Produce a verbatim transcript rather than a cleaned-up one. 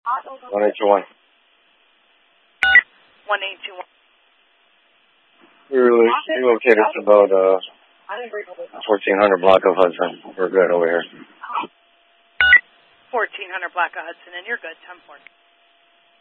one eight two one. one eight two one. We relocated to about uh, fourteen hundred block of Hudson. We're good over here. fourteen hundred block of Hudson, and you're good. ten four.